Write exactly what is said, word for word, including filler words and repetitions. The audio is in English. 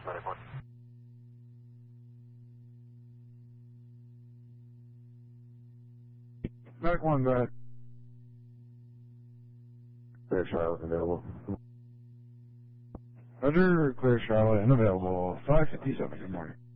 Medic one. Medic one, go ahead. Clear Charlotte available. Roger, clear Charlotte and available. five fifty-seven, good morning.